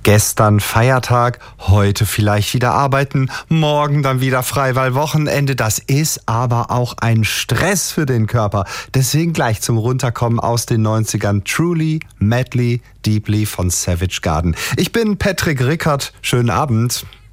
Gestern Feiertag, heute vielleicht wieder arbeiten, morgen dann wieder frei, weil Wochenende, das ist aber auch ein Stress für den Körper. Deswegen gleich zum Runterkommen aus den 90ern. Truly, Madly, Deeply von Savage Garden. Ich bin Patrick Rickert. Schönen Abend.